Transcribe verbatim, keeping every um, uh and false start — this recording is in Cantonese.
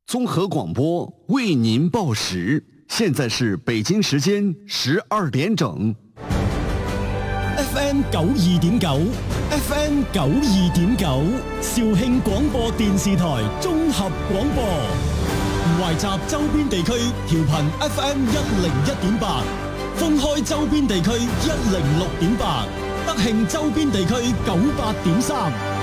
综合广播为您报时，现在是北京時間十二點整。 F M 九二點九 ，F M 九二點九，肇慶廣播電視台綜合廣播，懷集周邊地區調頻 F M 一零一點八，封開周邊地區一零六點八，德慶周邊地區九八點三。